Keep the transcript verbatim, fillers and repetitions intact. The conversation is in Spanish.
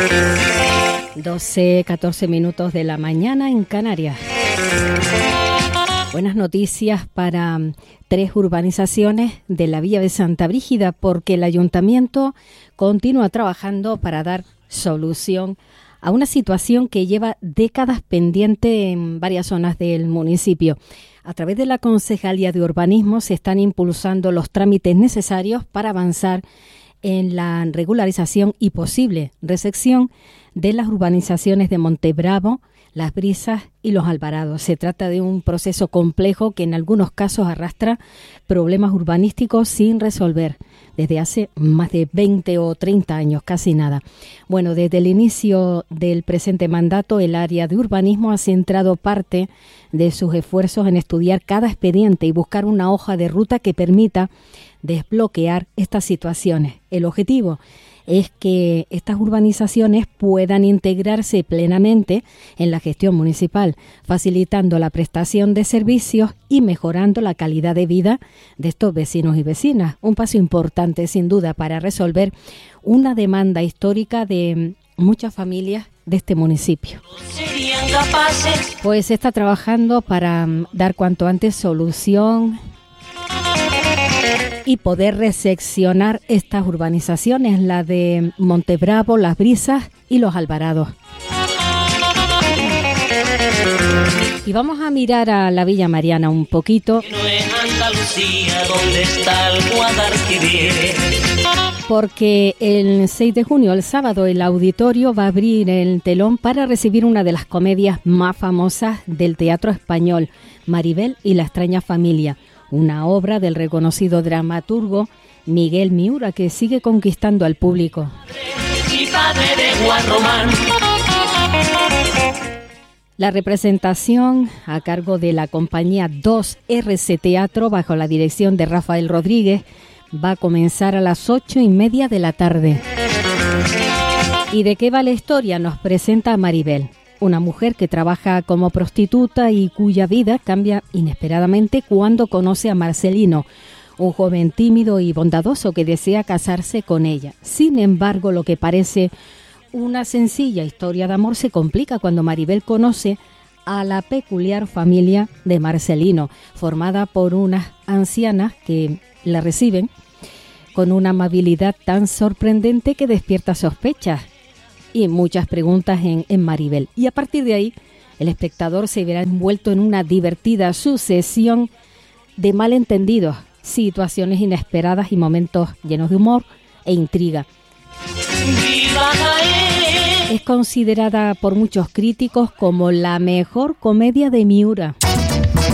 doce, catorce minutos de la mañana en Canarias. Buenas noticias para tres urbanizaciones de la Villa de Santa Brígida, porque el ayuntamiento continúa trabajando para dar solución a una situación que lleva décadas pendiente en varias zonas del municipio. A través de la Concejalía de Urbanismo se están impulsando los trámites necesarios para avanzar en la regularización y posible recepción de las urbanizaciones de Montebravo, Las Brisas y Los Alvarados. Se trata de un proceso complejo que en algunos casos arrastra problemas urbanísticos sin resolver desde hace más de veinte o treinta años, casi nada. Bueno, desde el inicio del presente mandato, el área de urbanismo ha centrado parte de sus esfuerzos en estudiar cada expediente y buscar una hoja de ruta que permita desbloquear estas situaciones. El objetivo es que estas urbanizaciones puedan integrarse plenamente en la gestión municipal, facilitando la prestación de servicios y mejorando la calidad de vida de estos vecinos y vecinas. Un paso importante, sin duda, para resolver una demanda histórica de muchas familias de este municipio. Pues se está trabajando para dar cuanto antes solución y poder recepcionar estas urbanizaciones, la de Montebravo, Las Brisas y Los Alvarados. Y vamos a mirar a la Villa Mariana un poquito, porque el seis de junio, el sábado, el auditorio va a abrir el telón para recibir una de las comedias más famosas del teatro español, Maribel y la extraña familia, una obra del reconocido dramaturgo Miguel Miura, que sigue conquistando al público. La representación, a cargo de la compañía dos erre ce Teatro, bajo la dirección de Rafael Rodríguez, va a comenzar a las ocho y media de la tarde. ¿Y de qué va la historia? Nos presenta a Maribel, una mujer que trabaja como prostituta y cuya vida cambia inesperadamente cuando conoce a Marcelino, un joven tímido y bondadoso que desea casarse con ella. Sin embargo, lo que parece una sencilla historia de amor se complica cuando Maribel conoce a la peculiar familia de Marcelino, formada por unas ancianas que la reciben con una amabilidad tan sorprendente que despierta sospechas y muchas preguntas en, en Maribel. Y a partir de ahí, el espectador se verá envuelto en una divertida sucesión de malentendidos, situaciones inesperadas y momentos llenos de humor e intriga. Es considerada por muchos críticos como la mejor comedia de Miura.